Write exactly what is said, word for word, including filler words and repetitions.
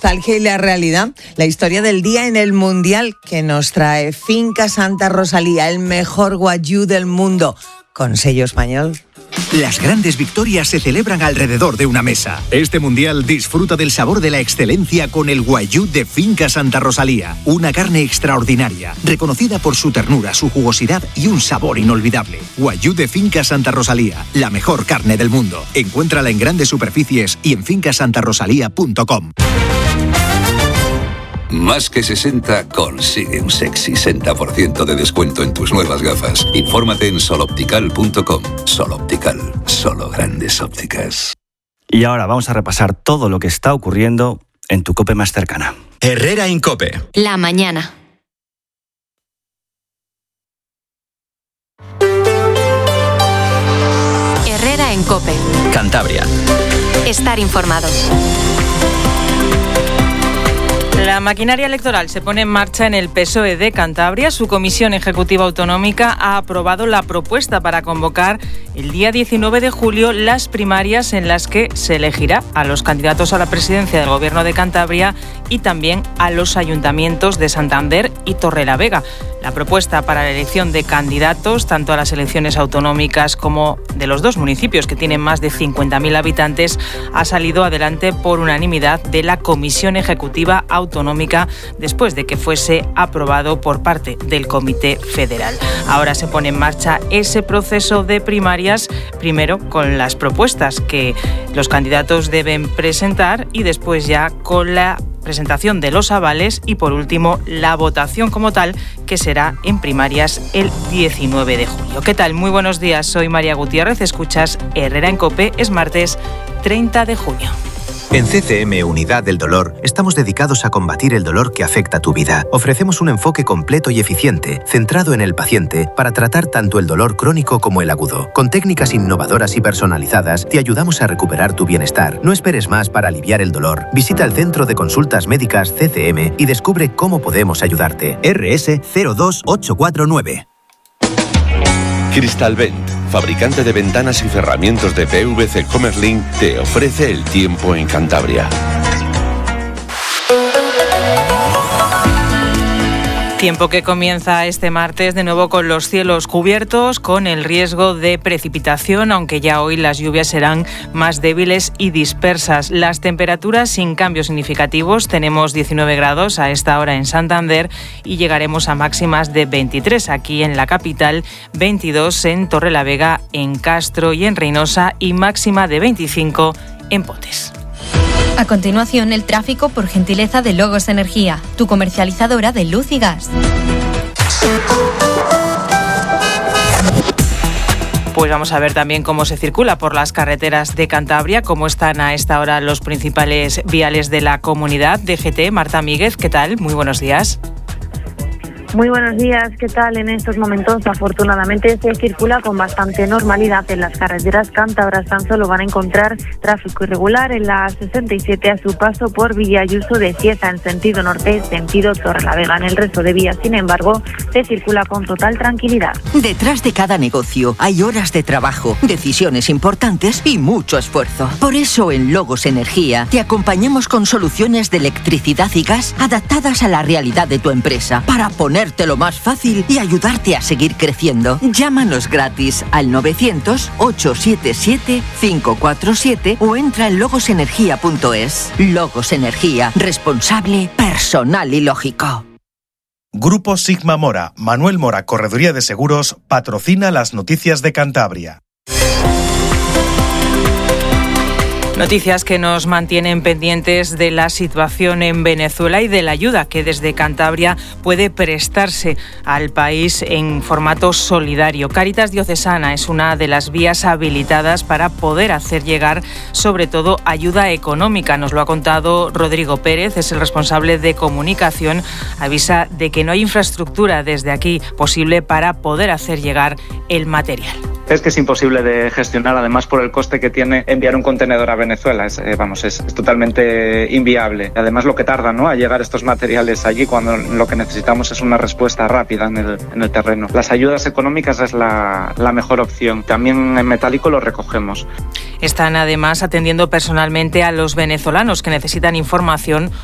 nostalgia y la realidad. La historia del día en el Mundial que nos trae Finca Santa Rosalía, el mejor guayú del mundo, con sello español. Las grandes victorias se celebran alrededor de una mesa. Este Mundial disfruta del sabor de la excelencia con el guayú de Finca Santa Rosalía. Una carne extraordinaria, reconocida por su ternura, su jugosidad y un sabor inolvidable. Guayú de Finca Santa Rosalía, la mejor carne del mundo. Encuéntrala en grandes superficies y en finca santa rosalía punto com. Más que sesenta consigue un sexy sesenta por ciento de descuento en tus nuevas gafas. Infórmate en sol optical punto com. Sol Optical, solo grandes ópticas. Y ahora vamos a repasar todo lo que está ocurriendo en tu COPE más cercana. Herrera en COPE. La mañana. Herrera en COPE. Cantabria. Estar informados. La maquinaria electoral se pone en marcha en el P S O E de Cantabria. Su Comisión Ejecutiva Autonómica ha aprobado la propuesta para convocar el día diecinueve de julio las primarias en las que se elegirá a los candidatos a la presidencia del Gobierno de Cantabria y también a los ayuntamientos de Santander y Torrelavega. La propuesta para la elección de candidatos, tanto a las elecciones autonómicas como de los dos municipios que tienen más de cincuenta mil habitantes, ha salido adelante por unanimidad de la Comisión Ejecutiva Autonómica después de que fuese aprobado por parte del Comité Federal. Ahora se pone en marcha ese proceso de primarias, primero con las propuestas que los candidatos deben presentar y después ya con la presentación de los avales y por último la votación como tal, que será en primarias el diecinueve de julio. ¿Qué tal? Muy buenos días, soy María Gutiérrez, escuchas Herrera en COPE, es martes treinta de junio. En C C M Unidad del Dolor estamos dedicados a combatir el dolor que afecta tu vida. Ofrecemos un enfoque completo y eficiente, centrado en el paciente, para tratar tanto el dolor crónico como el agudo. Con técnicas innovadoras y personalizadas, te ayudamos a recuperar tu bienestar. No esperes más para aliviar el dolor. Visita el Centro de Consultas Médicas C C M y descubre cómo podemos ayudarte. R S cero dos ocho cuatro nueve. Crystalvent, fabricante de ventanas y cerramientos de P V C Comerlin, te ofrece el tiempo en Cantabria. Tiempo que comienza este martes de nuevo con los cielos cubiertos, con el riesgo de precipitación, aunque ya hoy las lluvias serán más débiles y dispersas. Las temperaturas sin cambios significativos, tenemos diecinueve grados a esta hora en Santander y llegaremos a máximas de veintitrés aquí en la capital, veintidós en Torrelavega, en Castro y en Reynosa y máxima de veinticinco en Potes. A continuación, el tráfico por gentileza de Logos Energía, tu comercializadora de luz y gas. Pues vamos a ver también cómo se circula por las carreteras de Cantabria, cómo están a esta hora los principales viales de la comunidad. D G T, Marta Míguez, ¿qué tal? Muy buenos días. Muy buenos días, ¿qué tal? En estos momentos, afortunadamente, se circula con bastante normalidad en las carreteras cántabras. Tan solo van a encontrar tráfico irregular en la sesenta y siete a su paso por Villayuso de Cieza en sentido norte, sentido Torrelavega. En el resto de vías, sin embargo, se circula con total tranquilidad. Detrás de cada negocio hay horas de trabajo, decisiones importantes y mucho esfuerzo. Por eso en Logos Energía te acompañamos con soluciones de electricidad y gas adaptadas a la realidad de tu empresa para poner lo más fácil y ayudarte a seguir creciendo. Llámanos gratis al novecientos, ochocientos setenta y siete, cinco cuatro siete o entra en logos energía punto es. Logos Energía, responsable, personal y lógico. Grupo Sigma Mora, Manuel Mora, Correduría de Seguros, patrocina las noticias de Cantabria. Noticias que nos mantienen pendientes de la situación en Venezuela y de la ayuda que desde Cantabria puede prestarse al país en formato solidario. Cáritas Diocesana es una de las vías habilitadas para poder hacer llegar, sobre todo, ayuda económica. Nos lo ha contado Rodrigo Pérez, es el responsable de comunicación. Avisa de que no hay infraestructura desde aquí posible para poder hacer llegar el material. Es que es imposible de gestionar, además por el coste que tiene enviar un contenedor a Venezuela. Es, eh, vamos, es, es totalmente inviable. Además lo que tarda, ¿no?, a llegar estos materiales allí cuando lo que necesitamos es una respuesta rápida en el, en el terreno. Las ayudas económicas es la, la mejor opción. También en metálico lo recogemos. Están además atendiendo personalmente a los venezolanos que necesitan información